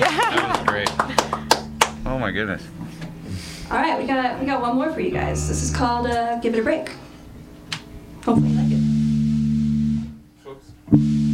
That was great. Oh my goodness. All right, we got one more for you guys. This is called Give It a Break. Hopefully you like it.